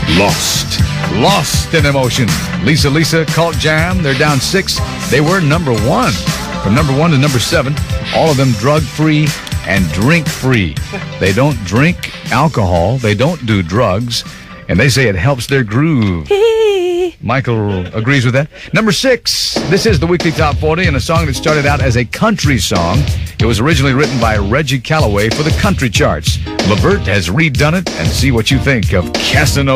Lost in Emotion. Lisa, Cult Jam. They're down 6. They were number 1. From number 1 to number 7, all of them drug-free and drink-free. They don't drink alcohol. They don't do drugs. And they say it helps their groove. Michael agrees with that. Number 6, this is the Weekly Top 40, and a song that started out as a country song. It was originally written by Reggie Calloway for the country charts. Levert has redone it, and see what you think of Casanova.